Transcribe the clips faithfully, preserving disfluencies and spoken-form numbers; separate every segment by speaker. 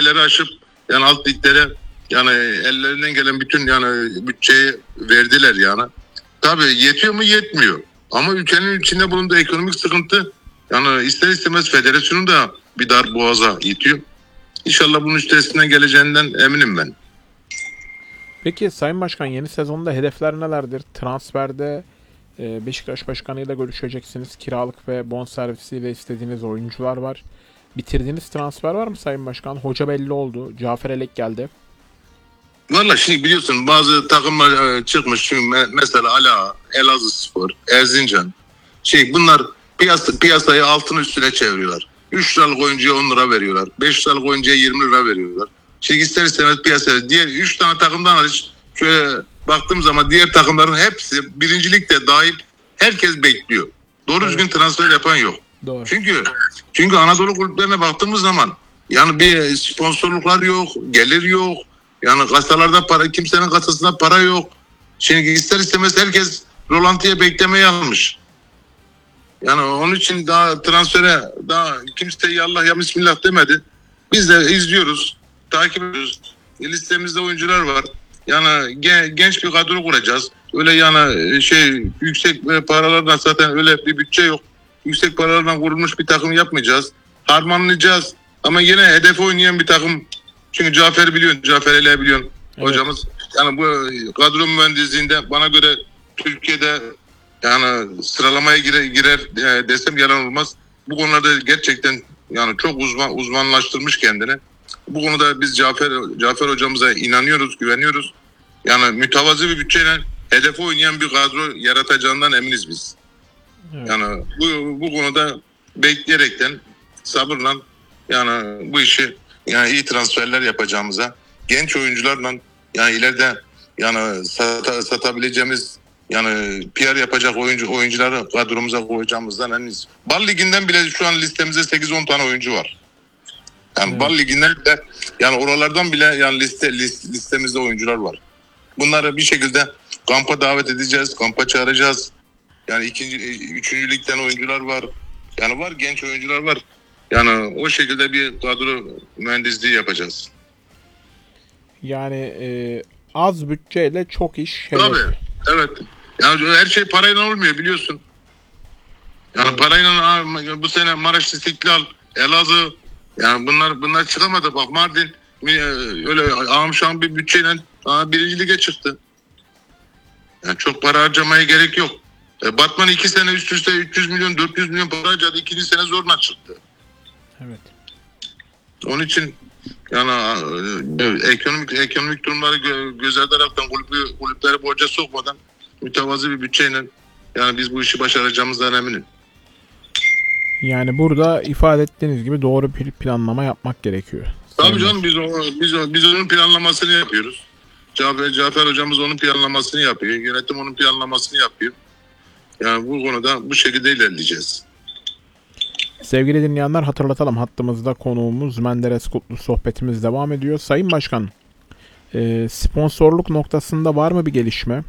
Speaker 1: seviyeleri aşıp yani alt liglere yani ellerinden gelen bütün yani bütçeyi verdiler yani. Tabii yetiyor mu? Yetmiyor. Ama ülkenin içinde bulunduğu ekonomik sıkıntı yani ister istemez federasyonu da bir dar boğaza itiyor. İnşallah bunun üstesinden geleceğinden eminim ben.
Speaker 2: Peki Sayın Başkan, yeni sezonda hedefler nelerdir? Transferde e, Beşiktaş Başkanı'yla görüşeceksiniz. Kiralık ve bonservisiyle istediğiniz oyuncular var. Bitirdiğiniz transfer var mı Sayın Başkan? Hoca belli oldu. Cafer Elek geldi.
Speaker 1: Valla şimdi biliyorsun bazı takımlar e, çıkmış. Şimdi mesela Ala, Elazığspor, Erzincan. Şey bunlar piyasa, piyasayı altın üstüne çeviriyorlar. üç liralık oyuncuya on lira veriyorlar. beş liralık oyuncuya yirmi lira veriyorlar. Şimdi ister istemez piyasaya diğer üç tane takımdan hariç şöyle baktığım zaman diğer takımların hepsi birincilikte dahil herkes bekliyor. Doğru düzgün transfer yapan yok.
Speaker 2: Doğru.
Speaker 1: Çünkü çünkü Anadolu kulüplerine baktığımız zaman yani bir sponsorluklar yok, gelir yok. Yani kasalarda para, kimsenin kasasında para yok. Şimdi ister istemez herkes rolantiye beklemeye almış. Yani onun için daha transfere daha kimse ya Allah ya Bismillah demedi. Biz de izliyoruz, takip ediyoruz. Listemizde oyuncular var. Yani genç bir kadro kuracağız. Öyle yani şey yüksek paralardan zaten öyle bir bütçe yok. Yüksek paralardan kurulmuş bir takım yapmayacağız. Harmanlayacağız. Ama yine hedef oynayan bir takım. Çünkü Cafer biliyorsun, Cafer Ele biliyorsun evet. Hocamız. Yani bu kadro mühendisliğinde bana göre Türkiye'de yani sıralamaya girer, girer e, desem yalan olmaz. Bu konularda gerçekten yani çok uzman uzmanlaştırmış kendini. Bu konuda biz Cafer Cafer hocamıza inanıyoruz, güveniyoruz. Yani mütevazı bir bütçeyle hedef oynayan bir kadro yaratacağından eminiz biz. Evet. Yani bu bu konuda bekleyerekten sabırla yani bu işi yani iyi transferler yapacağımıza, genç oyuncularla yani ileride yani sata, satabileceğimiz yani P R yapacak oyuncu oyuncuları kadromuza koyacağımızdan eminiz. Bal Ligi'nden bile şu an listemizde sekiz on tane oyuncu var. Yani evet. Bal Ligi'nden bile yani oralardan bile yani liste list, listemizde oyuncular var. Bunları bir şekilde kampa davet edeceğiz, kampa çağıracağız. Yani ikinci, üçüncü ligden oyuncular var. Yani var genç oyuncular var. Yani o şekilde bir kadro mühendisliği yapacağız.
Speaker 2: Yani e, az bütçeyle çok iş.
Speaker 1: Tabii. Evet. Yani her şey parayla olmuyor biliyorsun. Yani evet. Parayla bu sene Maraş İstiklal, Elazığ yani bunlar bunlar çıkamadı. Bak Mardin öyle ağamşan bir bütçeyle birinci lige çıktı. Yani çok para harcamaya gerek yok. E, Batman iki sene üst üste üç yüz milyon dört yüz milyon para harcadı. İkinci sene zorla çıktı.
Speaker 2: Evet.
Speaker 1: Onun için yani e, ekonomik ekonomik durumları gö- göz ardıraktan kulübü, kulüpleri borca sokmadan mütevazı bir bütçeyle yani biz bu işi başaracağımızdan eminim.
Speaker 2: Yani burada ifade ettiğiniz gibi doğru bir planlama yapmak gerekiyor.
Speaker 1: Tabii canım biz, o, biz, o, biz onun planlamasını yapıyoruz. Cafer, Cafer hocamız onun planlamasını yapıyor. Yönetim onun planlamasını yapıyor. Yani bu konuda bu şekilde ilerleyeceğiz.
Speaker 2: Sevgili dinleyenler, hatırlatalım, hattımızda konuğumuz Menderes Kutlu, sohbetimiz devam ediyor. Sayın Başkan, e, sponsorluk noktasında var mı bir gelişme?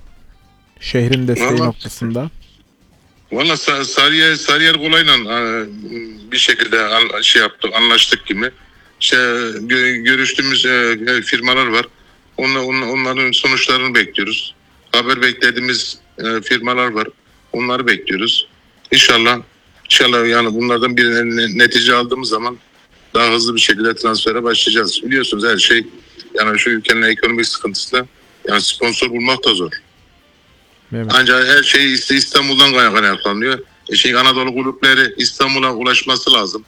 Speaker 2: Şehrin desteği vallahi, noktasında.
Speaker 1: Valla Sarıyer, Sarıyer kolayla bir şekilde şey yaptık, anlaştık gibi. İşte görüştüğümüz firmalar var. Onların sonuçlarını bekliyoruz. Haber beklediğimiz firmalar var. Onları bekliyoruz. İnşallah İnşallah yani bunlardan bir netice aldığımız zaman daha hızlı bir şekilde transfere başlayacağız. Biliyorsunuz her şey yani şu ülkenin ekonomik sıkıntısı yani sponsor bulmak da zor. Evet. Ancak her şey İstanbul'dan kaynaklanıyor. E şey Anadolu kulüpleri İstanbul'a ulaşması lazım.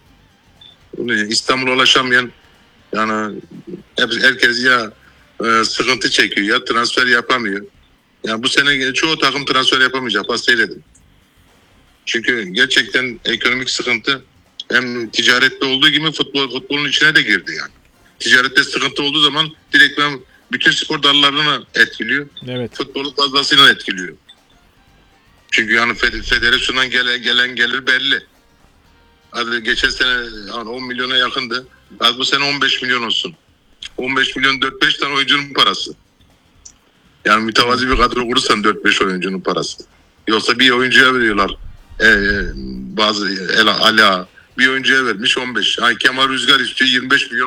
Speaker 1: İstanbul'a ulaşamayan yani herkes ya e, sıkıntı çekiyor ya transfer yapamıyor. Yani bu sene çoğu takım transfer yapamayacak. Bak seyredin. Çünkü gerçekten ekonomik sıkıntı hem ticarette olduğu gibi futbol futbolun içine de girdi yani. Ticarette sıkıntı olduğu zaman direkt ben bütün spor dallarını etkiliyor. Evet. Futbolu fazlasıyla etkiliyor. Çünkü yani federasyondan gelen, gelen gelir belli. Hadi geçen sene yani on milyona yakındı. Az bu sene on beş milyon olsun. on beş milyon dört beş tane oyuncunun parası. Yani mütevazi bir kadro kurursan dört beş oyuncunun parası. Yoksa bir oyuncuya veriyorlar. Ee, bazı Ala bir oyuncuya vermiş on beş. Yani Kemal Rüzgar istiyor yirmi beş milyon.